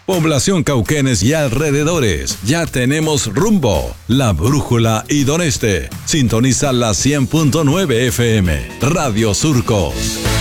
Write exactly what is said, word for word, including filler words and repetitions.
Población Cauquenes y alrededores, ya tenemos rumbo. La Brújula y Don Este. Sintoniza la cien punto nueve F M. Radio Surcos.